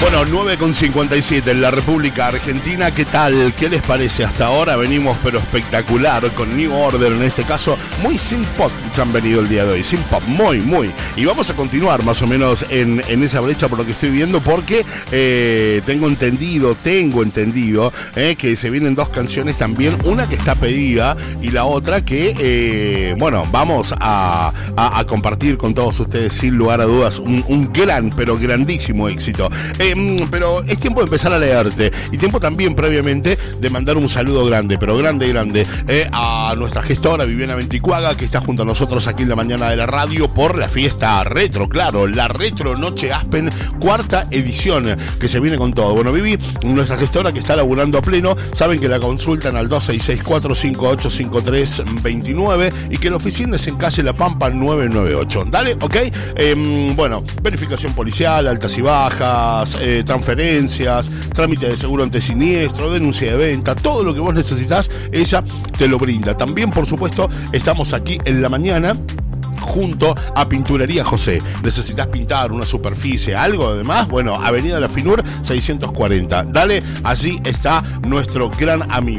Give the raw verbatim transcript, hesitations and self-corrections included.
Bueno, nueve con cincuenta y siete en la República Argentina. ¿Qué tal? ¿Qué les parece hasta ahora? Venimos pero espectacular con New Order en este caso. Muy synth pop se han venido el día de hoy. Synth pop, muy, muy. Y vamos a continuar más o menos en, en esa brecha por lo que estoy viendo porque eh, tengo entendido, tengo entendido eh, que se vienen dos canciones también. Una que está pedida y la otra que, eh, bueno, vamos a, a, a compartir con todos ustedes sin lugar a dudas un, un gran, pero grandísimo éxito. Eh, pero es tiempo de empezar a leerte y tiempo también previamente de mandar un saludo grande, pero grande, grande eh, a nuestra gestora Viviana Venticuaga, que está junto a nosotros aquí en la mañana de la radio por la fiesta retro, claro, la Retro Noche Aspen, cuarta edición, que se viene con todo. Bueno, Vivi, nuestra gestora que está laburando a pleno, saben que la consultan al dos seis seis cuatro cinco ocho cinco tres dos nueve y que la oficina es en calle La Pampa nueve nueve ocho. Dale, ok. Eh, bueno, verificación policial, altas y bajas, Eh, transferencias, trámite de seguro antesiniestro, denuncia de venta, todo lo que vos necesitas, ella te lo brinda. También, por supuesto, estamos aquí en la mañana junto a Pinturería José. ¿Necesitas pintar una superficie, algo además? Bueno, Avenida La Finur seiscientos cuarenta. Dale, allí está nuestro gran amigo.